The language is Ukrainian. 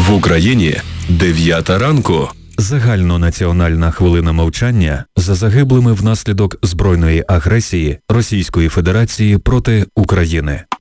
В Україні 9 ранку. Загальнонаціональна хвилина мовчання за загиблими внаслідок збройної агресії Російської Федерації проти України.